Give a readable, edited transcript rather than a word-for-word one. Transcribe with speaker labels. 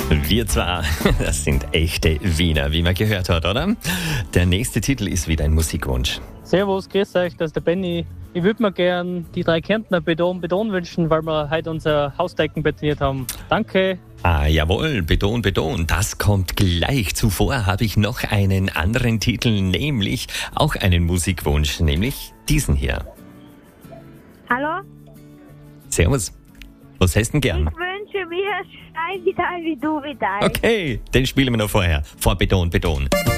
Speaker 1: Wir zwar, das sind echte Wiener, wie man gehört hat, oder? Der nächste Titel ist wieder ein Musikwunsch.
Speaker 2: Servus, grüß euch, das ist der Benny. Ich würde mir gern die 3 Kärntner Beton wünschen, weil wir heute unser Hausdecken betoniert haben. Danke.
Speaker 1: Ah, jawohl, Beton. Das kommt gleich. Zuvor habe ich noch einen anderen Titel, nämlich auch einen Musikwunsch, nämlich diesen hier.
Speaker 3: Hallo?
Speaker 1: Servus. Was hast du denn gern?
Speaker 3: Ich wünsche mir Stein Vidal wie du Vidal.
Speaker 1: Okay, den spielen wir noch vorher. Vor Beton.